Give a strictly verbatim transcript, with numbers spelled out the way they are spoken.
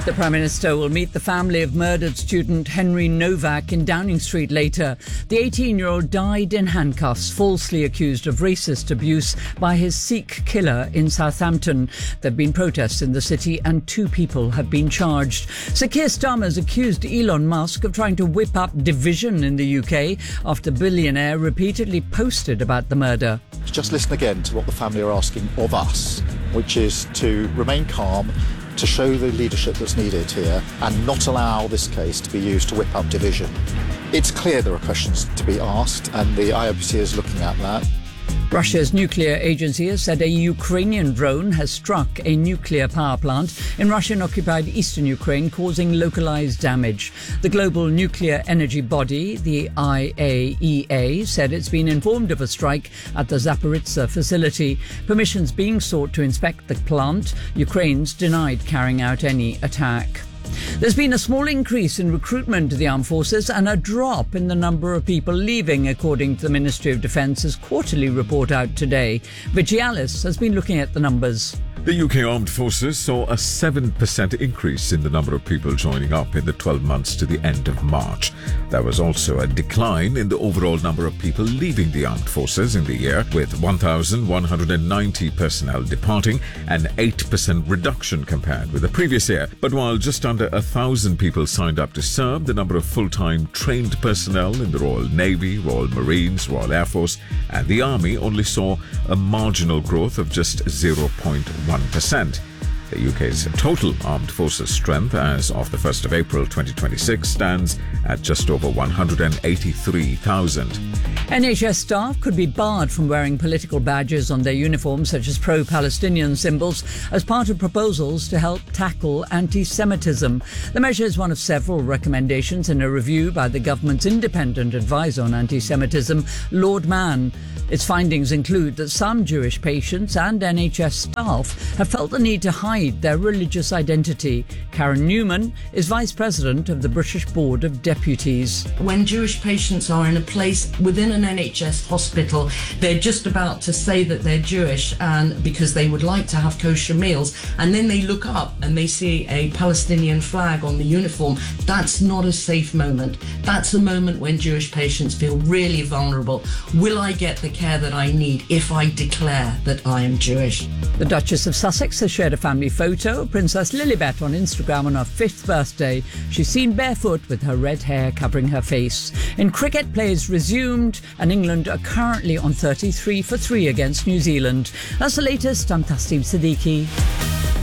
The Prime Minister will meet the family of murdered student Henry Novak in Downing Street later. The eighteen-year-old died in handcuffs, falsely accused of racist abuse by his Sikh killer in Southampton. There have been protests in the city and two people have been charged. Sir Keir Starmer's accused Elon Musk of trying to whip up division in the U K after the billionaire repeatedly posted about the murder. Just listen again to what the family are asking of us, which is to remain calm, to show the leadership that's needed here and not allow this case to be used to whip up division. It's clear there are questions to be asked and the I O P C is looking at that. Russia's nuclear agency has said a Ukrainian drone has struck a nuclear power plant in Russian-occupied eastern Ukraine, causing localized damage. The global nuclear energy body, the I A E A, said it's been informed of a strike at the Zaporizhzhia facility. Permissions being sought to inspect the plant. Ukraine's denied carrying out any attack. There's been a small increase in recruitment to the armed forces and a drop in the number of people leaving, according to the Ministry of Defence's quarterly report out today. Vigialis has been looking at the numbers. The U K Armed Forces saw a seven percent increase in the number of people joining up in the twelve months to the end of March. There was also a decline in the overall number of people leaving the Armed Forces in the year, with one thousand one hundred ninety personnel departing, an eight percent reduction compared with the previous year. But while just under one thousand people signed up to serve, the number of full-time trained personnel in the Royal Navy, Royal Marines, Royal Air Force and the Army only saw a marginal growth of just zero point one percent. The U K's total armed forces strength as of the first of April twenty twenty-six stands at just over one hundred eighty-three thousand. N H S staff could be barred from wearing political badges on their uniforms, such as pro-Palestinian symbols, as part of proposals to help tackle anti-Semitism. The measure is one of several recommendations in a review by the government's independent advisor on anti-Semitism, Lord Mann. Its findings include that some Jewish patients and N H S staff have felt the need to hide their religious identity. Karen Newman is Vice President of the British Board of Deputies. When Jewish patients are in a place within an N H S hospital, they're just about to say that they're Jewish and because they would like to have kosher meals, and then they look up and they see a Palestinian flag on the uniform. That's not a safe moment. That's a moment when Jewish patients feel really vulnerable. Will I get the care that I need if I declare that I am Jewish? The Duchess of Sussex has shared a family photo of Princess Lilibet on Instagram on her fifth birthday. She's seen barefoot with her red hair covering her face. In cricket, play is resumed and England are currently on thirty-three for three against New Zealand. That's the latest. I'm Tasneem Siddiqui.